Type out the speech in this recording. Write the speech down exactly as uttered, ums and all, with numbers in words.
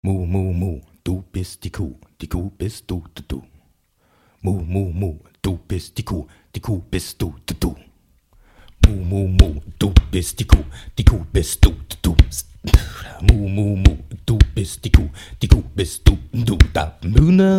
Mu, mu, mu, du bist die Kuh, die Kuh bist du, du, du. Mu, mu, mu, du bist die Kuh, die Kuh bist du, du, du. Mu, mu, mu, du bist die Kuh, die Kuh bist du, du, du. Mu, mu, mu, du bist die Kuh, die Kuh bist du, du, da. Muna.